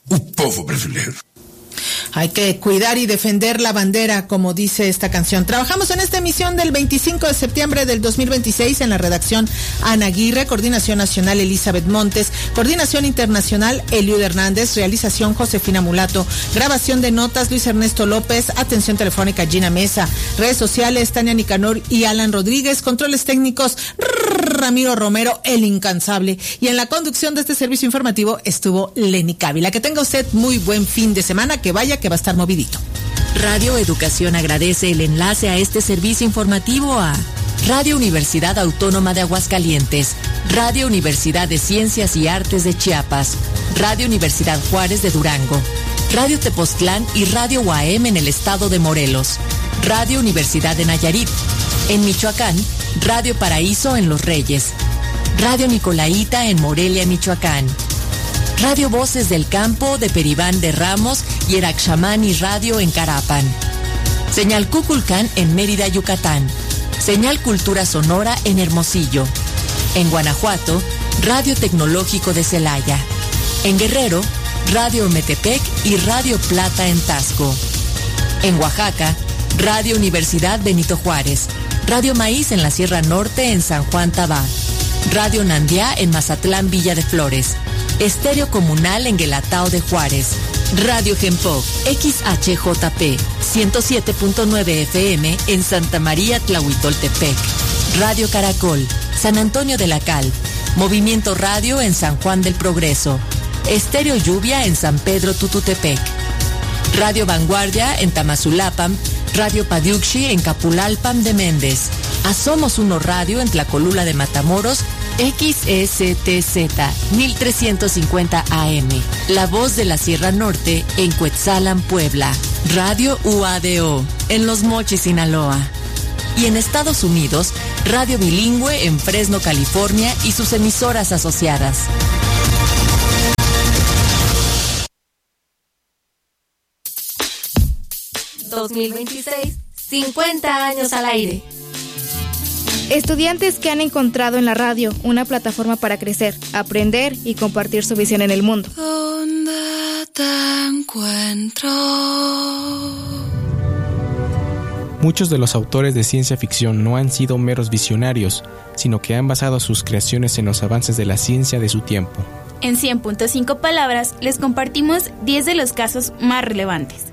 o povo brasileiro. Hay que cuidar y defender la bandera, como dice esta canción. Trabajamos en esta emisión del 25 de septiembre del 2026 en la redacción Ana Aguirre, coordinación nacional Elizabeth Montes, coordinación internacional Eliud Hernández, realización Josefina Mulato, grabación de notas Luis Ernesto López, atención telefónica Gina Mesa, redes sociales Tania Nicanor y Alan Rodríguez, controles técnicos Ramiro Romero, el incansable, y en la conducción de este servicio informativo estuvo Lenny Cávila. Que tenga usted muy buen fin de semana, que vaya que va a estar movidito. Radio Educación agradece el enlace a este servicio informativo a Radio Universidad Autónoma de Aguascalientes, Radio Universidad de Ciencias y Artes de Chiapas, Radio Universidad Juárez de Durango, Radio Tepoztlán y Radio UAM en el estado de Morelos, Radio Universidad de Nayarit, en Michoacán, Radio Paraíso en Los Reyes, Radio Nicolaita en Morelia, Michoacán, Radio Voces del Campo de Peribán de Ramos y Eraxamani Radio en Carapan, Señal Cuculcán en Mérida, Yucatán, Señal Cultura Sonora en Hermosillo, en Guanajuato, Radio Tecnológico de Celaya, en Guerrero, Radio Metepec y Radio Plata en Tasco, en Oaxaca, Radio Universidad Benito Juárez, Radio Maíz en la Sierra Norte en San Juan Tabá, Radio Nandiá en Mazatlán, Villa de Flores, Estéreo Comunal en Guelatao de Juárez, Radio Gempoc, XHJP, 107.9 FM en Santa María Tlahuitoltepec, Radio Caracol, San Antonio de la Cal, Movimiento Radio en San Juan del Progreso, Estéreo Lluvia en San Pedro Tututepec, Radio Vanguardia en Tamazulapam, Radio Padiuxi en Capulalpam de Méndez, Asomos Uno Radio en Tlacolula de Matamoros, XSTZ 1350 AM, La Voz de la Sierra Norte en Cuetzalan, Puebla, Radio UADO en Los Mochis, Sinaloa. Y en Estados Unidos, Radio Bilingüe en Fresno, California y sus emisoras asociadas. ...2026, 50 años al aire. Estudiantes que han encontrado en la radio una plataforma para crecer, aprender y compartir su visión en el mundo. ¿Dónde te encuentro? Muchos de los autores de ciencia ficción no han sido meros visionarios, sino que han basado sus creaciones en los avances de la ciencia de su tiempo. En 100.5 palabras, les compartimos 10 de los casos más relevantes.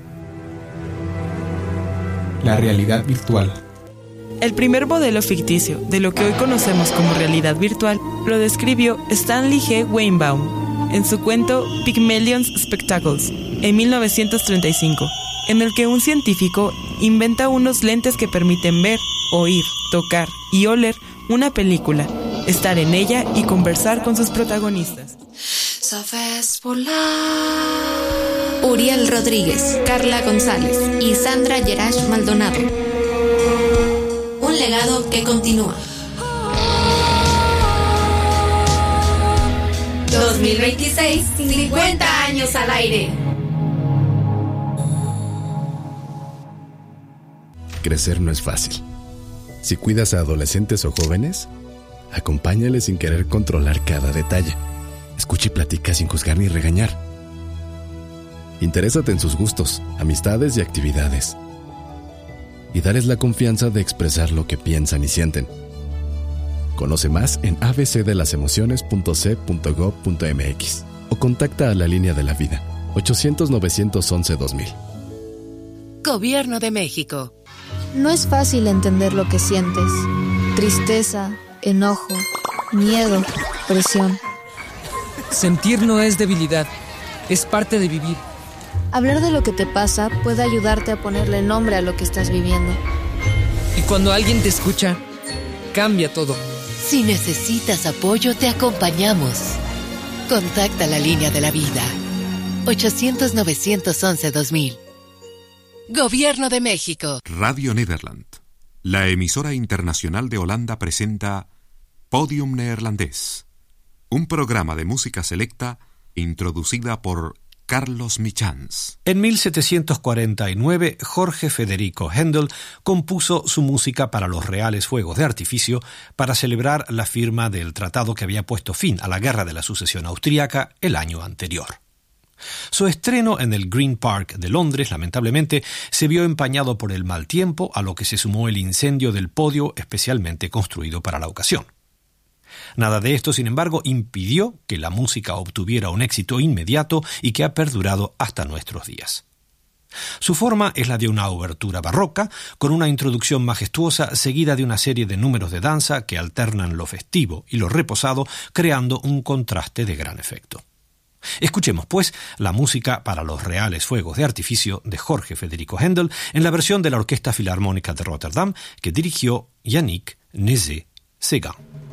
La realidad virtual. El primer modelo ficticio de lo que hoy conocemos como realidad virtual lo describió Stanley G. Weinbaum en su cuento Pygmalion's Spectacles en 1935, en el que un científico inventa unos lentes que permiten ver, oír, tocar y oler una película, estar en ella y conversar con sus protagonistas. ¿Sabes volar? Uriel Rodríguez, Carla González y Sandra Yerash Maldonado. Un legado que continúa. 2026, 50 años al aire. Crecer no es fácil. Si cuidas a adolescentes o jóvenes, acompáñales sin querer controlar cada detalle. Escucha y platica sin juzgar ni regañar. Interésate en sus gustos, amistades y actividades. Y darles la confianza de expresar lo que piensan y sienten. Conoce más en abcdelalasemociones.c.gov.mx o contacta a la Línea de la Vida, 800-911-2000. Gobierno de México. No es fácil entender lo que sientes. Tristeza, enojo, miedo, presión. Sentir no es debilidad, es parte de vivir. Hablar de lo que te pasa puede ayudarte a ponerle nombre a lo que estás viviendo. Y cuando alguien te escucha, cambia todo. Si necesitas apoyo, te acompañamos. Contacta la Línea de la Vida. 800-911-2000. Gobierno de México. Radio Nederland, la emisora internacional de Holanda, presenta Podium Neerlandés, un programa de música selecta introducida por Carlos Michans. En 1749, Jorge Federico Händel compuso su música para los reales fuegos de artificio para celebrar la firma del tratado que había puesto fin a la Guerra de la Sucesión Austríaca el año anterior. Su estreno en el Green Park de Londres, lamentablemente, se vio empañado por el mal tiempo, a lo que se sumó el incendio del podio especialmente construido para la ocasión. Nada de esto, sin embargo, impidió que la música obtuviera un éxito inmediato y que ha perdurado hasta nuestros días. Su forma es la de una obertura barroca, con una introducción majestuosa seguida de una serie de números de danza que alternan lo festivo y lo reposado, creando un contraste de gran efecto. Escuchemos, pues, la música para los reales fuegos de artificio de Jorge Federico Händel en la versión de la Orquesta Filarmónica de Rotterdam que dirigió Yannick Nézet-Séguin.